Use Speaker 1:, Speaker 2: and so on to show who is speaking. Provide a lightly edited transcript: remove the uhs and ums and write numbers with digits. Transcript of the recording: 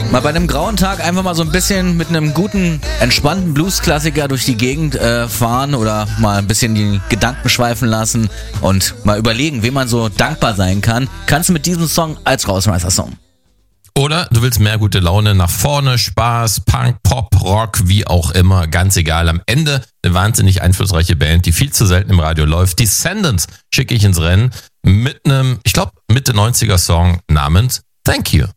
Speaker 1: Mal bei einem grauen Tag einfach mal so ein bisschen mit einem guten, entspannten Blues-Klassiker durch die Gegend fahren oder mal ein bisschen die Gedanken schweifen lassen und mal überlegen, wem man so dankbar sein kann, kannst du mit diesem Song als Rausschmeißer-Song.
Speaker 2: Oder du willst mehr gute Laune, nach vorne, Spaß, Punk, Pop, Rock, wie auch immer, ganz egal. Am Ende eine wahnsinnig einflussreiche Band, die viel zu selten im Radio läuft. Descendants schicke ich ins Rennen mit einem, ich glaube, Mitte 90er Song namens Thank You.